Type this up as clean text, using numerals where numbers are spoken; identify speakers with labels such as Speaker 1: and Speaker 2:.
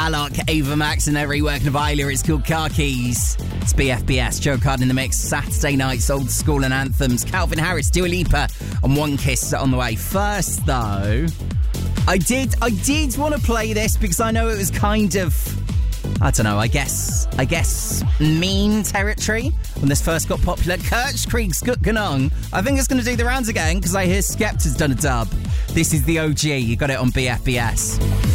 Speaker 1: Alok, Ava Max and every working of Isla. It's called Car Keys. It's BFBS, Joe Card in the mix. Saturday nights, old school and anthems. Calvin Harris, Dua Lipa and One Kiss on the way. First, though, I did want to play this because I know it was kind of, I don't know, I guess mean territory when this first got popular. Kirch Creek's Gut Ganong. I think it's going to do the rounds again because I hear Skepta's done a dub. This is the OG. You got it on BFBS.